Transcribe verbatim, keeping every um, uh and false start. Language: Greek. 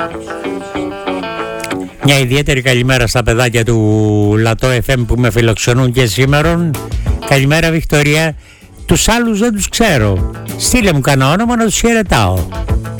Μια ιδιαίτερη καλημέρα στα παιδάκια του Λατό εφ εμ που με φιλοξενούν και σήμερα. Καλημέρα Βικτωρία. Τους άλλους δεν τους ξέρω. Στείλε μου κανένα όνομα να τους χαιρετάω.